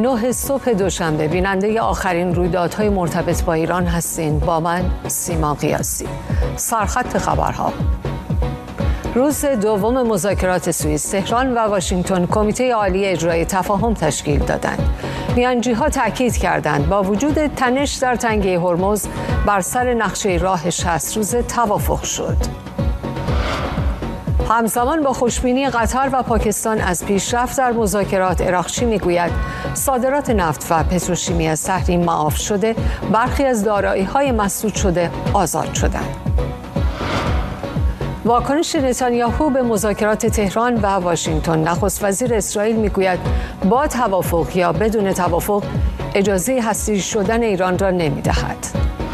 9 صبح دوشنبه بیننده آخرین رویدادهای مرتبط با ایران هستین. با من سیما قیاسی. سرخط خبرها. روز دوم مذاکرات سوئیس، تهران و واشنگتن کمیته عالی اجرای تفاهم تشکیل دادند. میانجی‌ها تاکید کردند با وجود تنش در تنگه هرمز بر سر نقشه راه 60 روزه توافق شد. همزمان با خوشبینی قطر و پاکستان از پیشرفت در مذاکرات، عراقچی میگوید صادرات نفت و پتروشیمی از تحریم معاف شده، برخی از دارایی‌های مسدود شده آزاد شدند. واکنش نتانیاهو به مذاکرات تهران و واشنگتن. نخست وزیر اسرائیل میگوید با توافق یا بدون توافق اجازه هسته‌ای شدن ایران را نمیدهد.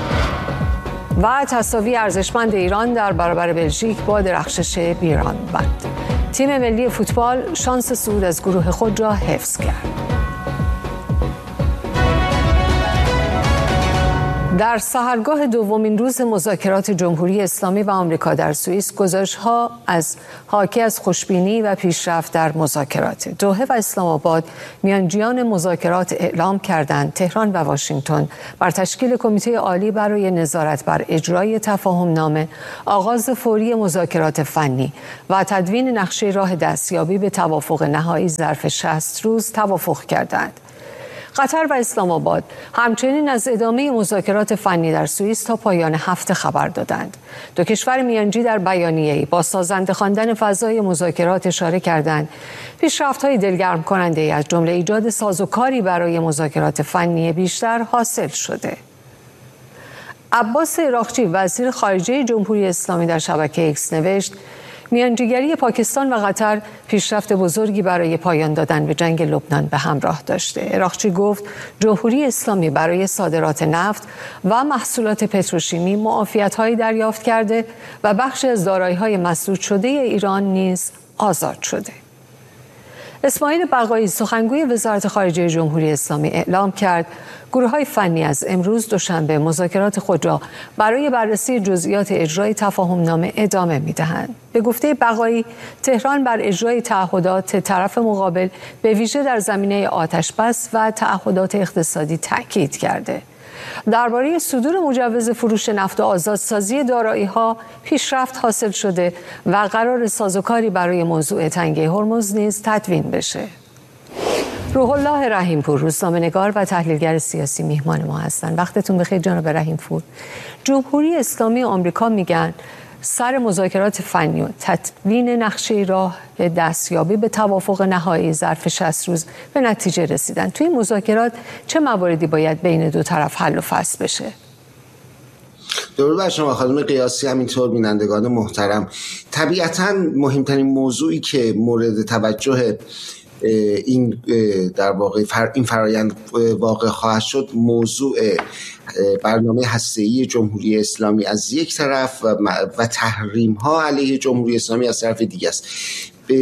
و تساوی ارزشمند ایران در برابر بلژیک با درخشش بیرانوند. تیم ملی فوتبال شانس صعود از گروه خود را حفظ کرد. در سحرگاه دومین روز مذاکرات جمهوری اسلامی و آمریکا در سوئیس، گزارش‌ها از حاکی از خوشبینی و پیشرفت در مذاکرات. دوحه و اسلام آباد میانجیان مذاکرات اعلام کردند تهران و واشنگتن بر تشکیل کمیته عالی برای نظارت بر اجرای تفاهم‌نامه، آغاز فوری مذاکرات فنی و تدوین نقشه راه دستیابی به توافق نهایی ظرف 60 روز توافق کردند. قطر و اسلام آباد همچنین از ادامه مذاکرات فنی در سوئیس تا پایان هفته خبر دادند. دو کشور میانجی در بیانیه‌ای با سازنده خواندن فضای مذاکرات اشاره کردند پیشرفت‌های دلگرم کننده از جمله ایجاد سازوکاری برای مذاکرات فنی بیشتر حاصل شده. عباس عراقچی وزیر خارجه جمهوری اسلامی در شبکه ایکس نوشت میانجیگری پاکستان و قطر پیشرفت بزرگی برای پایان دادن به جنگ لبنان به همراه داشته. عراقچی گفت جمهوری اسلامی برای صادرات نفت و محصولات پتروشیمی معافیت‌هایی دریافت کرده و بخشی از دارایی‌های مسدود شده ایران نیز آزاد شده. اسماعیل بقایی سخنگوی وزارت خارجه جمهوری اسلامی اعلام کرد گروه‌های فنی از امروز دوشنبه مذاکرات خود را برای بررسی جزئیات اجرای تفاهم‌نامه ادامه می‌دهند. به گفته بقایی، تهران بر اجرای تعهدات طرف مقابل به ویژه در زمینه آتش‌بس و تعهدات اقتصادی تاکید کرده. درباره صدور مجوز فروش نفت و آزادسازی دارایی‌ها پیشرفت حاصل شده و قرار سازوکاری برای موضوع تنگه هرمز نیز تدوین بشه. روح الله رحیم‌پور روزنامه‌نگار و تحلیلگر سیاسی میهمان ما هستند. وقتتون بخیر جناب رحیم‌پور. جمهوری اسلامی آمریکا میگن سر مذاکرات فنی و تدوین نقشه راه دستیابی به توافق نهایی ظرف 60 روز به نتیجه رسیدن. توی مذاکرات چه مواردی باید بین دو طرف حل و فصل بشه؟ درود بر شما خانم قیاسی، همینطور بینندگان محترم. طبیعتاً مهمترین موضوعی که مورد توجه این در واقع این فرایند واقع خواهد شد موضوع برنامه هسته‌ای جمهوری اسلامی از یک طرف و تحریم‌ها علیه جمهوری اسلامی از طرف دیگه است. به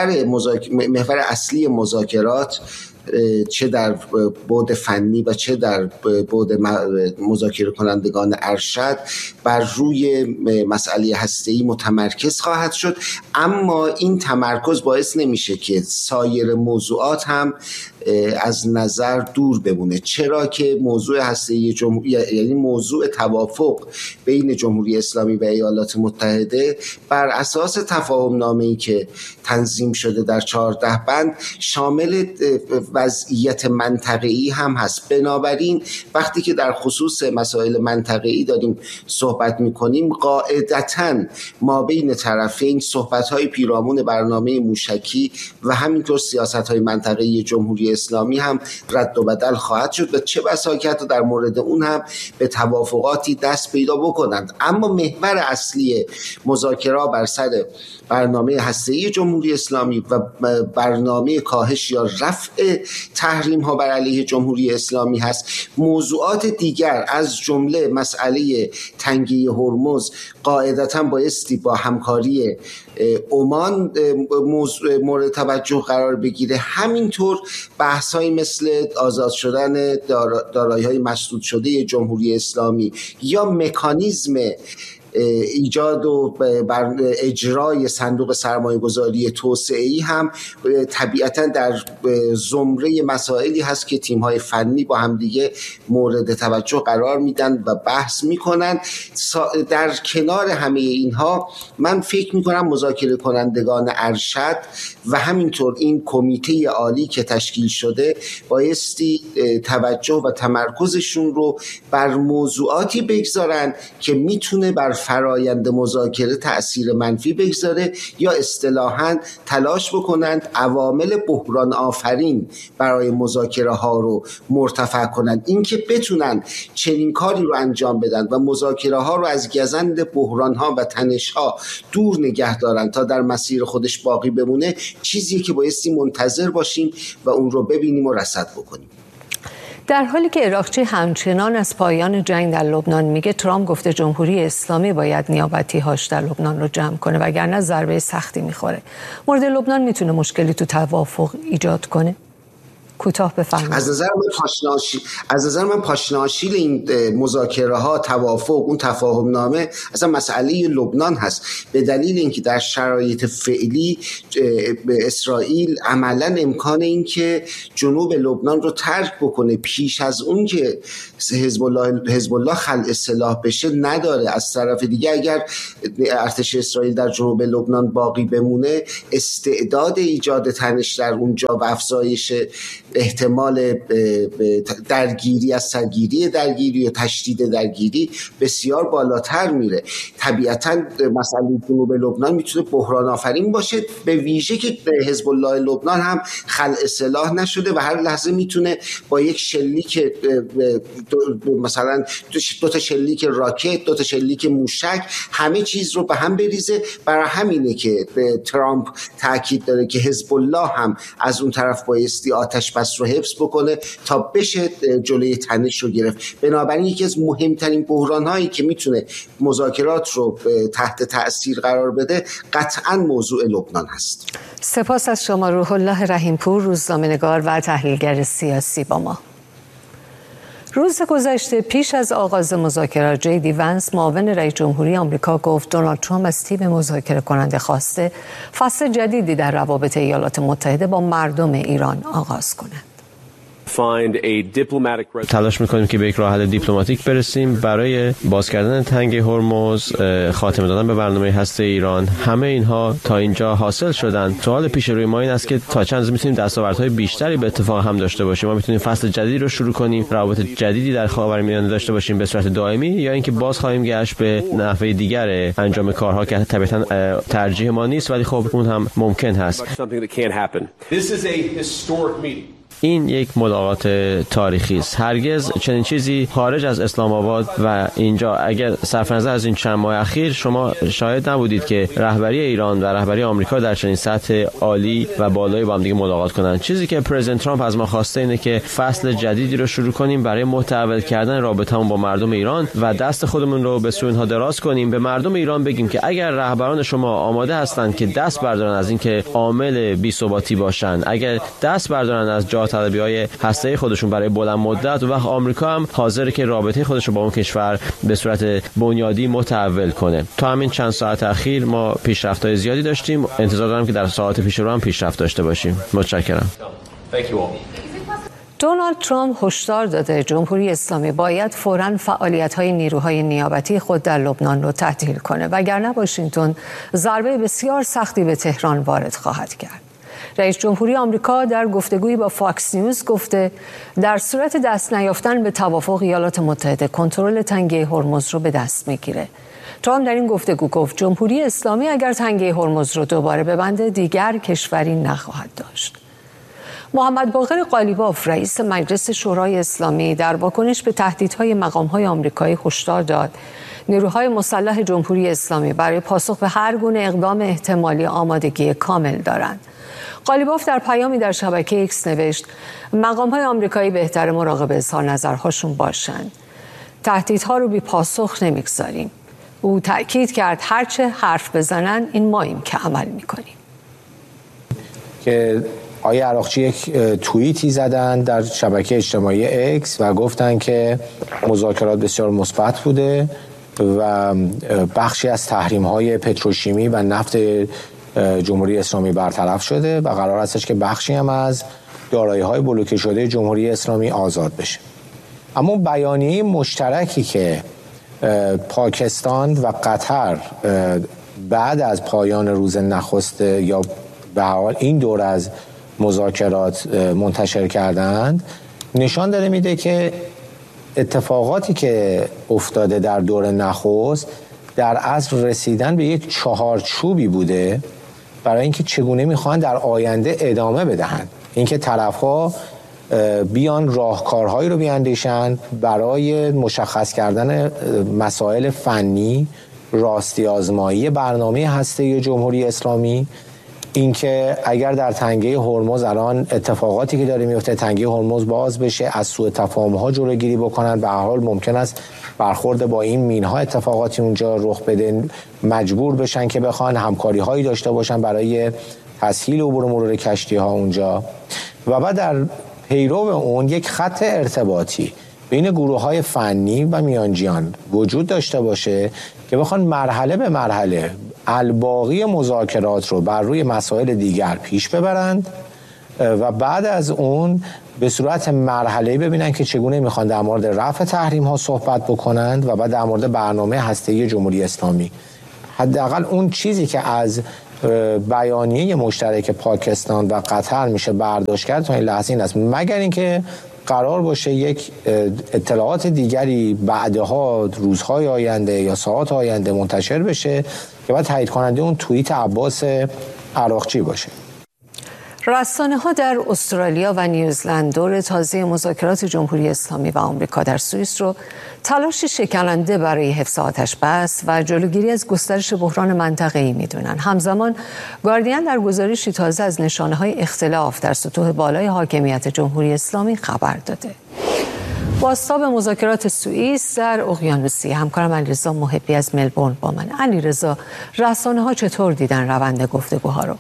محور اصلی مذاکرات چه در بعد فنی و چه در بعد مذاکره کنندگان ارشد بر روی مسئله هسته‌ای متمرکز خواهد شد، اما این تمرکز باعث نمیشه که سایر موضوعات هم از نظر دور بمونه. چرا که موضوع هسته‌ای یعنی موضوع توافق بین جمهوری اسلامی و ایالات متحده بر اساس تفاهم‌نامه‌ای که تنظیم شده در 14 بند شامل وضعیت منطقه‌ای هم هست. بنابراین وقتی که در خصوص مسائل منطقه‌ای داریم صحبت می‌کنیم، قاعدتاً ما بین طرفین صحبت‌های پیرامون برنامه موشکی و همینطور سیاست‌های منطقه‌ای جمهوری اسلامی هم رد و بدل خواهد شد و چه بسا که در مورد اون هم به توافقاتی دست پیدا بکنند. اما محور اصلی مذاکره بر سر برنامه هسته‌ای جمهوری اسلامی و برنامه کاهش یا رفع تحریم ها بر علیه جمهوری اسلامی هست. موضوعات دیگر از جمله مسئله تنگه هرمز قاعدتاً بایستی با همکاری عمان مورد توجه قرار بگیره. همینطور بحث‌هایی مثل آزاد شدن دارایی‌های مسدود شده جمهوری اسلامی یا مکانیزم ایجاد و بر اجرای صندوق سرمایه‌گذاری توسعه‌ای هم طبیعتاً در زمره مسائلی هست که تیم‌های فنی با هم دیگه مورد توجه قرار میدن و بحث میکنن. در کنار همه اینها من فکر میکنم مذاکره کنندگان ارشد و همینطور این کمیته عالی که تشکیل شده بایستی توجه و تمرکزشون رو بر موضوعاتی بگذارن که میتونه بر فرایند مذاکره تأثیر منفی بگذاره یا اصطلاحاً تلاش بکنند عوامل بحران آفرین برای مذاکره ها رو مرتفع کنند. اینکه بتونن چنین کاری رو انجام بدن و مذاکره ها رو از گزند بحران ها و تنش ها دور نگه دارن تا در مسیر خودش باقی بمونه، چیزیه که بایستی منتظر باشیم و اون رو ببینیم و رصد بکنیم. در حالی که عراقچی همچنان از پایان جنگ در لبنان میگه، ترامپ گفته جمهوری اسلامی باید نیابتی‌هاش در لبنان رو جمع کنه وگرنه ضربه سختی میخوره. مورد لبنان میتونه مشکلی تو توافق ایجاد کنه؟ کوتاه بفرمایید. از نظر من پاشناشیل این مذاکره ها، توافق، اون تفاهم نامه اصلا مسئله لبنان هست، به دلیل اینکه در شرایط فعلی اسرائیل عملا امکان این که جنوب لبنان رو ترک بکنه پیش از اون که حزب الله خلع سلاح بشه نداره. از طرف دیگه اگر ارتش اسرائیل در جنوب لبنان باقی بمونه، استعداد ایجاد تنش در اونجا و افزایش احتمال درگیری از سرگیری درگیری و تشدید درگیری بسیار بالاتر میره. طبیعتاً مسئله جنوب لبنان میتونه بحران آفرین باشه، به ویژه که حزب الله لبنان هم خلع سلاح نشده و هر لحظه میتونه با یک شلیک مثلا دو تا شلیک راکت، دو تا شلیک موشک همه چیز رو به هم بریزه. برای همینه که ترامپ تاکید داره که حزب الله هم از اون طرف بایستی آتش بس رو حفظ بکنه تا بشه جلوی تنش رو گرفت. بنابراین یکی از مهمترین بحران‌هایی که میتونه مذاکرات رو تحت تأثیر قرار بده قطعاً موضوع لبنان هست. سپاس از شما روح الله رحیم‌پور، روزنامه‌نگار و تحلیلگر سیاسی با ما. روز گذشته پیش از آغاز مذاکرات، جی دی ونس معاون رئیس جمهوری آمریکا گفت دونالد ترامپ از تیم مذاکره کننده خواسته فصل جدیدی در روابط ایالات متحده با مردم ایران آغاز کند. تلاش میکنیم که به یک راه حل دیپلماتیک برسیم برای باز کردن تنگ هرمز، خاتمه دادن به برنامه هسته ایران. همه اینها تا اینجا حاصل شدن. سوال پیش روی ما این است که تا چند روز میتونیم دستاوردهای بیشتری به اتفاق هم داشته باشیم. ما میتونیم فصل جدیدی رو شروع کنیم، روابط جدیدی در خاورمیانه داشته باشیم به صورت دائمی، یا اینکه باز خواهیم گشت به نحوه دیگر انجام کارها که طبعاً ترجیح ما نیست، ولی خب اون هم ممکن هست. این یک ملاقات تاریخی است. هرگز چنین چیزی خارج از اسلام آباد و اینجا، اگر صرف نظر از این چند ماه اخیر، شما شاهد نبودید که رهبری ایران و رهبری آمریکا در چنین سطح عالی و بالایی با هم دیگه ملاقات کنند. چیزی که پرزیدنت ترامپ از ما خواسته اینه که فصل جدیدی رو شروع کنیم برای متحول کردن رابطه‌مون با مردم ایران و دست خودمون رو به سوی اینها دراز کنیم. به مردم ایران بگیم که اگر رهبران شما آماده هستند که دست بردارن از اینکه عامل بی‌ثباتی باشن، اگر دست بردارن از طلبی‌های هسته‌ای خودشون برای بلند مدت، و وقت آمریکا هم حاضره که رابطه خودش رو با اون کشور به صورت بنیادی متحول کنه. تا همین چند ساعت اخیر ما پیشرفت‌های زیادی داشتیم. انتظار دارم که در ساعات پیش رو هم پیشرفت داشته باشیم. متشکرم. دونالد ترامپ هشدار داده جمهوری اسلامی باید فوراً فعالیت‌های نیروهای نیابتی خود در لبنان رو تعطیل کنه وگرنه واشنگتن ضربه بسیار سختی به تهران وارد خواهد کرد. رئیس جمهوری آمریکا در گفتگویی با فاکس نیوز گفته در صورت دست نیافتن به توافق ایالات متحده کنترل تنگه هرمز رو به دست میگیره. ترامپ در این گفتگو گفت جمهوری اسلامی اگر تنگه هرمز رو دوباره ببنده دیگر کشوری نخواهد داشت. محمد باقر قالیباف رئیس مجلس شورای اسلامی در واکنش به تهدیدهای مقام‌های آمریکایی هشدار داد نیروهای مسلح جمهوری اسلامی برای پاسخ به هر گونه اقدام احتمالی آمادگی کامل دارند. قالیباف در پیامی در شبکه ایکس نوشت مقام‌های آمریکایی بهتر مراقب اظهار نظرهاشون باشند. تهدیدها رو بی پاسخ نمیگذاریم. او تأکید کرد هرچه حرف بزنن این ماییم که عمل میکنیم. که آقای عراقچی یک توییتی زدن در شبکه اجتماعی ایکس و گفتن که مذاکرات بسیار مثبت بوده و بخشی از تحریم‌های پتروشیمی و نفت جمهوری اسلامی برطرف شده و قرار هستش که بخشی هم از دارایی‌های بلوکه شده جمهوری اسلامی آزاد بشه. اما بیانیه مشترکی که پاکستان و قطر بعد از پایان روز نخست یا به حال این دور از مذاکرات منتشر کردند نشان داره میده که اتفاقاتی که افتاده در دور نخست در اصل رسیدن به یک چهارچوبی بوده برای اینکه چگونه میخوان در آینده ادامه بدهند. اینکه طرف‌ها بیان راهکارهایی رو بیاندیشند برای مشخص کردن مسائل فنی، راستی آزمایی برنامه هسته‌ای جمهوری اسلامی، اینکه اگر در تنگه هرمز الان اتفاقاتی که داره میفته تنگه هرمز باز بشه، از سوء تفاهم‌ها جلوگیری بکنن. به هر حال ممکن است برخورد با این مین‌ها اتفاقاتی اونجا رخ بده، مجبور بشن که بخوان همکاری‌هایی داشته باشن برای تسهیل عبور مرور کشتی‌ها اونجا و بعد در پیرو اون یک خط ارتباطی بین گروه‌های فنی و میانجیان وجود داشته باشه که بخوان مرحله به مرحله الباقی مذاکرات رو بر روی مسائل دیگر پیش ببرند و بعد از اون به صورت مرحله‌ای ببینن که چگونه میخوان در مورد رفع تحریم‌ها صحبت بکنند و بعد در مورد برنامه هسته‌ای جمهوری اسلامی. حداقل اون چیزی که از بیانیه مشترک پاکستان و قطر میشه برداشت کرد تا این لحظه این است، مگر اینکه قرار باشه یک اطلاعات دیگری بعدها روزهای آینده یا ساعات آینده منتشر بشه که بعد تایید کننده اون توییت عباس عراقچی باشه. رسانه‌ها در استرالیا و نیوزلند دور تازه مذاکرات جمهوری اسلامی و آمریکا در سوئیس رو تلاشی شکننده برای حفظ آتش‌بس و جلوگیری از گسترش بحران منطقه‌ای می‌دونن. همزمان گاردین در گزارشی تازه از نشانه‌های اختلاف در سطوح بالای حاکمیت جمهوری اسلامی خبر داده. بازتاب مذاکرات سوئیس در اقیانوسیه، همکارم علیرضا محبی از ملبورن با من. علیرضا، رسانه‌ها چطور دیدن روند گفتگوها رو؟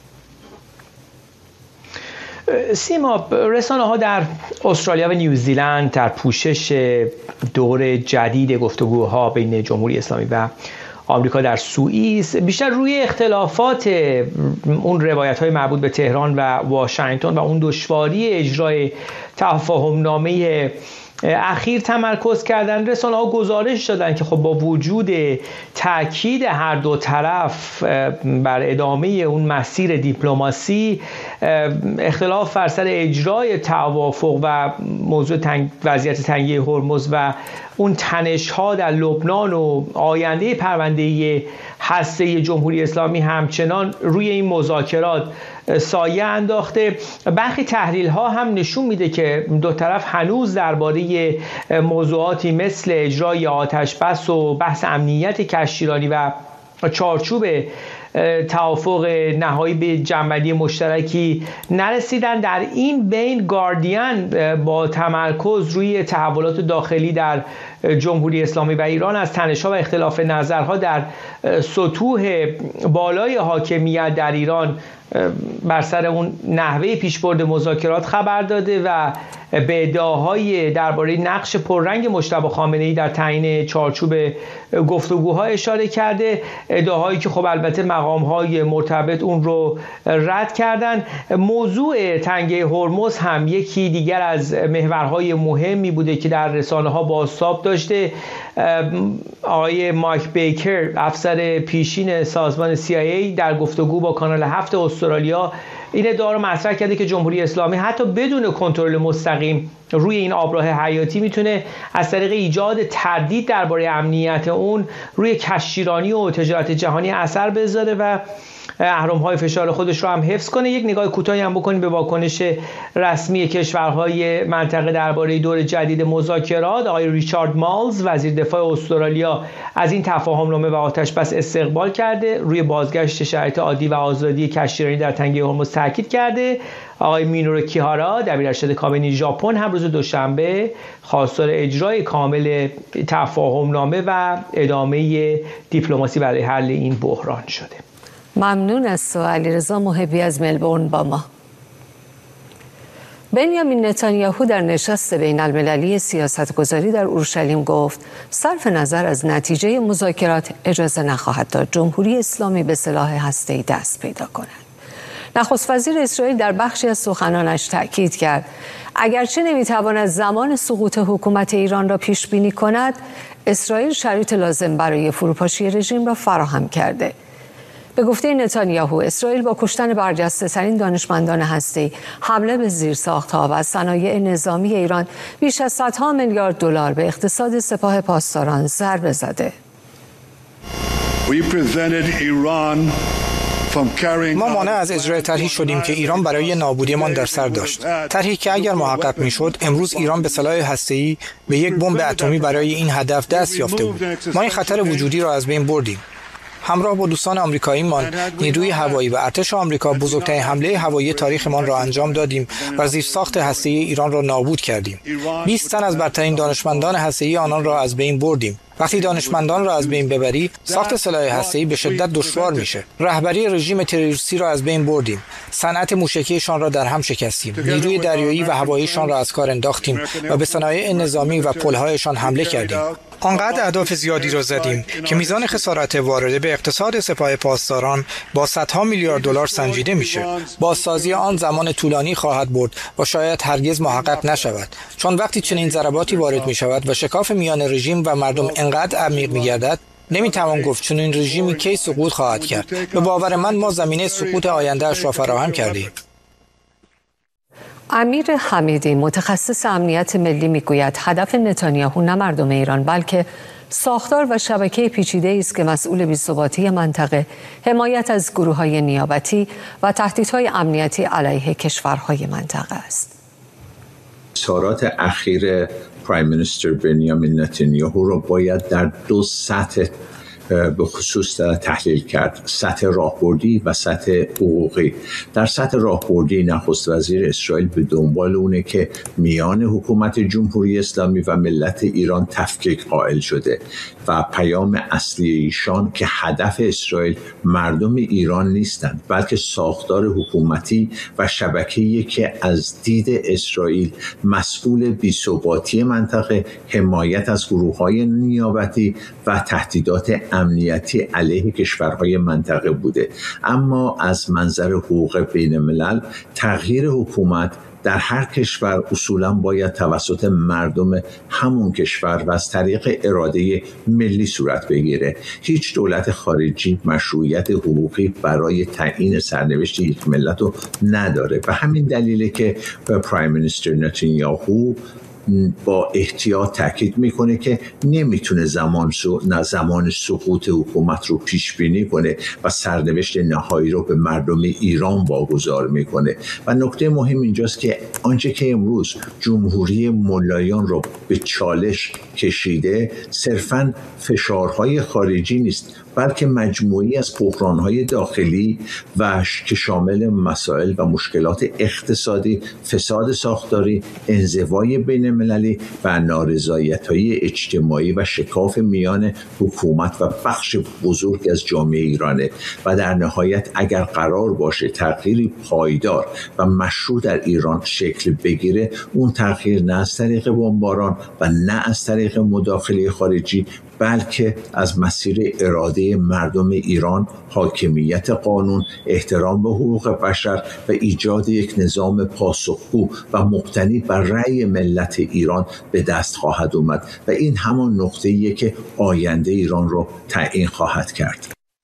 سیما، رسانه‌ها در استرالیا و نیوزیلند در پوشش دور جدید گفتگوها بین جمهوری اسلامی و آمریکا در سوئیس بیشتر روی اختلافات اون روایت‌های مربوط به تهران و واشنگتن و اون دشواری اجرای تفاهم‌نامه اخیر تمرکز کردن. رسانه‌ها گزارش دادن که خب با وجود تاکید هر دو طرف بر ادامه اون مسیر دیپلماسی، اختلاف بر سر اجرای توافق و موضوع وضعیت تنگه هرمز و اون تنش‌ها در لبنان و آینده پرونده هسته جمهوری اسلامی همچنان روی این مذاکرات سایه انداخته. برخی تحلیل‌ها هم نشون میده که دو طرف هنوز درباره موضوعاتی مثل اجرای آتش‌بس و بحث امنیت کشتیرانی و چارچوب توافق نهایی به جنبندی مشترکی نرسیدن. در این بین گاردین با تمرکز روی تحولات داخلی در جمهوری اسلامی و ایران از تنش‌ها و اختلاف نظرها در سطوح بالای حاکمیت در ایران بر سر اون نحوه پیشبرد مذاکرات خبر داده و به ادعاهای درباره نقش پررنگ مجتبی خامنه‌ای در تعیین چارچوب گفتگوها اشاره کرده، ادعاهایی که خب البته مقام‌های مرتبط اون رو رد کردن. موضوع تنگه هرمز هم یکی دیگر از محورهای مهمی بوده که در رسانه‌ها بازتاب داشته. آقای مایک بیکر، افسر پیشین سازمان CIA، در گفتگو با کانال 7 استرالیا این ادعا رو مطرح کرده که جمهوری اسلامی حتی بدون کنترل مستقیم روی این آبراه حیاتی میتونه از طریق ایجاد تردید درباره امنیت اون روی کشتیرانی و تجارت جهانی اثر بذاره و اهرم‌های فشار خودش رو هم حفظ کنه. یک نگاه کوتاهی هم بکنیم به واکنش رسمی کشورهای منطقه درباره دور جدید مذاکرات. آقای ریچارد مالز، وزیر دفاع استرالیا، از این تفاهم‌نامه و آتش‌بس استقبال کرده، روی بازگشت شرایط عادی و آزادی کشتیرانی در تنگه هرمز تاکید کرده. آقای مینورو کیهارا، دبیرارشد کابینه ژاپن، هم روز دوشنبه خواستار اجرای کامل تفاهم‌نامه و ادامه دیپلماسی برای حل این بحران شده. ممنون از تو علیرضا محبی از ملبورن با ما. بنیامین نتانیاهو در نشست بین المللی سیاستگذاری در اورشلیم گفت صرف نظر از نتیجه مذاکرات اجازه نخواهد داد جمهوری اسلامی به سلاح هسته‌ای دست پیدا کند. نخست وزیر اسرائیل در بخشی از سخنانش تأکید کرد اگرچه نمیتواند زمان سقوط حکومت ایران را پیش بینی کند، اسرائیل شرایط لازم برای فروپاشی رژیم را فراهم کرده. به گفته نتانیاهو، اسرائیل با کشتن برجسته‌ترین دانشمندان هسته‌ای، حمله به زیرساخت‌ها و صنایع نظامی ایران، بیش از صدها میلیارد دلار به اقتصاد سپاه پاسداران ضربه زده. ما مانع از اجرای طرحی شدیم که ایران برای نابودیمان در سر داشت. طرحی که اگر محقق میشد، امروز ایران به سلاح هسته‌ای به یک بمب اتمی برای این هدف دست یافته بود. ما این خطر وجودی را از بین بردیم. همراه با دوستان آمریکاییمان، نیروی هوایی و ارتش آمریکا بزرگترین حمله هوایی تاریخمان را انجام دادیم و زیرساخت هسته‌ای ایران را نابود کردیم. 20 تن از برترین دانشمندان هسته‌ای آنان را از بین بردیم. وقتی دانشمندان را از بین ببری، ساخت سلاح هسته‌ای به شدت دشوار میشه. رهبری رژیم تروریستی را از بین بردیم. صنعت موشکیشان را در هم شکستیم. نیروی دریایی و هواییشان را از کار انداختیم و به صنایع نظامی و پل‌هایشان حمله کردیم. آنقدر اهداف زیادی را زدیم که میزان خسارت وارده به اقتصاد سپاه پاسداران با صدها میلیارد دلار سنجیده میشه. بازسازی آن زمان طولانی خواهد برد و شاید هرگز محقق نشود، چون وقتی چنین ضرباتی وارد میشود و شکاف میان رژیم و مردم انقدر عمیق میگردد، نمیتوان گفت چنین رژیمی کی سقوط خواهد کرد. به باور من ما زمینه سقوط آینده‌اش را فراهم کردیم. امیر حمیدی متخصص امنیت ملی میگوید هدف نتانیاهو نه مردم ایران بلکه ساختار و شبکه پیچیده است که مسئول بی‌ثباتی منطقه، حمایت از گروه‌های نیابتی و تهدیدهای امنیتی علیه کشورهای منطقه است. اظهارات اخیر پرایم مینیستر بنیامین نتانیاهو را باید در دو سطح به خصوص تحلیل کرد: سطح راهبردی و سطح حقوقی. در سطح راهبردی نخست وزیر اسرائیل به دنبال اونه که میان حکومت جمهوری اسلامی و ملت ایران تفکیک قائل شده و پیام اصلی ایشان که هدف اسرائیل مردم ایران نیستند بلکه ساختار حکومتی و شبکه‌ای که از دید اسرائیل مسئول بی‌ثباتی منطقه، حمایت از گروه‌های نیابتی و تهدیدات امنیتی علیه کشورهای منطقه بوده. اما از منظر حقوق بین الملل، تغییر حکومت در هر کشور اصولاً باید توسط مردم همون کشور و از طریق اراده ملی صورت بگیره. هیچ دولت خارجی مشروعیت حقوقی برای تعیین سرنوشت یک ملت رو نداره. به همین دلیله که پرایم مینیستر نتانیاهو با احتیاط تاکید میکنه که نمیتونه زمان سقوط حکومت رو پیش بینی کنه و سرنوشت نهایی رو به مردم ایران واگذار میکنه. و نکته مهم اینجاست که آنچه که امروز جمهوری ملایان رو به چالش کشیده صرفاً فشارهای خارجی نیست، بلکه مجموعی از بحران‌های داخلی و که شامل مسائل و مشکلات اقتصادی، فساد ساختاری، انزوای بین‌المللی و نارضایت‌های اجتماعی و شکاف میان حکومت و بخش بزرگ از جامعه ایرانه. و در نهایت اگر قرار باشه تغییری پایدار و مشروع در ایران شکل بگیره، اون تغییر نه از طریق بمباران و نه از طریق مداخله خارجی، بلکه از مسیر اراده مردم ایران، حاکمیت قانون، احترام به حقوق بشر و ایجاد یک نظام پاسخگو و مبتنی بر رأی ملت ایران به دست خواهد اومد و این همان نقطه‌ایه که آینده ایران رو تعیین خواهد کرد.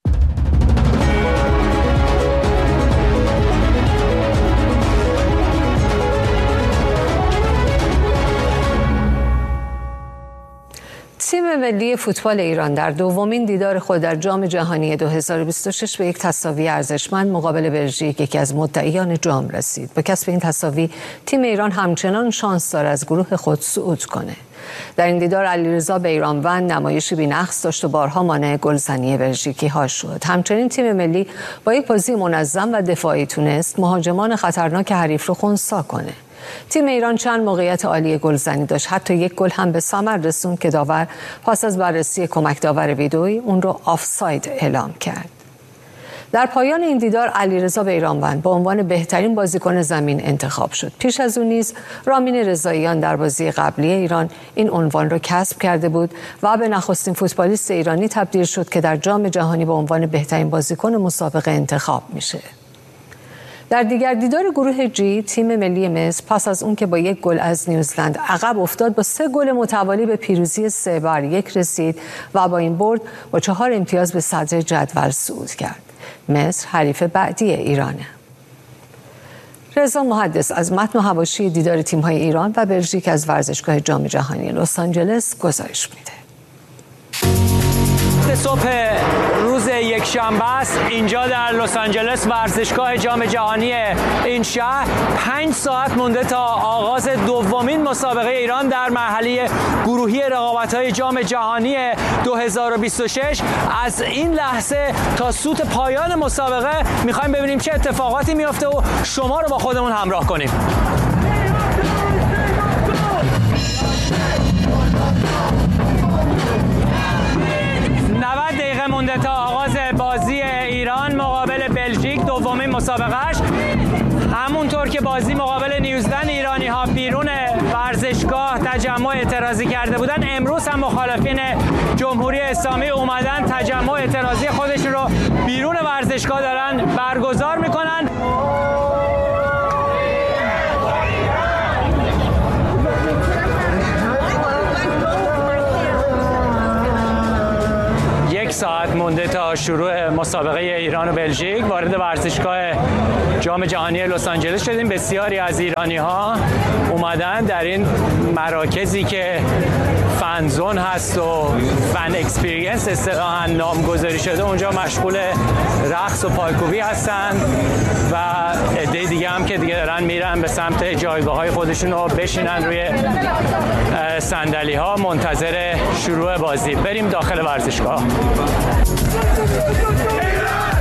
تیم ملی فوتبال ایران در دومین دیدار خود در جام جهانی 2026 به یک تساوی ارزشمند مقابل بلژیک، یکی از مدعیان جام، رسید. با کسب این تساوی تیم ایران همچنان شانس دارد از گروه خود صعود کنه. در این دیدار علیرضا بیرانوند نمایشی بی‌نقص داشت و بارها مانع گلزنی بلژیکی ها شد. همچنین تیم ملی با یک بازی منظم و دفاعی تونست مهاجمان خطرناک حریف رو خنثی کنه. تیم ایران چند موقعیت عالی گلزنی داشت، حتی یک گل هم به ثمر رسوند که داور پس از بررسی کمک داور ویدئویی اون رو آفساید اعلام کرد. در پایان این دیدار علیرضا بیرانوند به عنوان بهترین بازیکن زمین انتخاب شد. پیش از او نیز رامین رضاییان در بازی قبلی ایران این عنوان را کسب کرده بود و به نخستین فوتبالیست ایرانی تبدیل شد که در جام جهانی به عنوان بهترین بازیکن مسابقه انتخاب میشه. در دیگر دیدار گروه جی، تیم ملی مصر پس از اون که با 1 گل از نیوزلند عقب افتاد، با 3 گل متوالی به پیروزی 3-1 رسید و با این برد با 4 امتیاز به صدر جدول صعود کرد. مصر حریف بعدی ایرانه. رضا محدث از متن و حواشی دیدار تیم‌های ایران و بلژیک از ورزشگاه جام جهانی لس آنجلس گزارش میده. صبح روز یکشنبه است اینجا در لس آنجلس، ورزشگاه جام جهانی این شهر. 5 ساعت مونده تا آغاز دومین مسابقه ایران در مرحله گروهی رقابت‌های جام جهانی 2026. از این لحظه تا سوت پایان مسابقه می‌خوایم ببینیم چه اتفاقاتی میفته و شما رو با خودمون همراه کنیم. 90 دقیقه مونده تا آغاز بازی ایران مقابل بلژیک، دومین مسابقهش. همونطور که بازی مقابل نیوزلند ایرانی ها بیرون ورزشگاه تجمع اعتراضی کرده بودن، امروز هم مخالفین جمهوری اسلامی اومدن تجمع اعتراضی خودشون رو بیرون ورزشگاه دارن برگزار میکنن. ساعت مونده تا شروع مسابقه ایران و بلژیک. وارد ورزشگاه جام جهانی لس آنجلس شدیم. بسیاری از ایرانی ها اومدن در این مراکزی که فنزون هست و فن اکسپریانس اصطلاحاً نامگذاری شده، اونجا مشغول رقص و پایکوبی هستن و عده دیگه هم که دیگه دارن میرن به سمت جایگاه‌های خودشون و بشینن روی صندلی‌ها منتظر شروع بازی. بریم داخل ورزشگاه.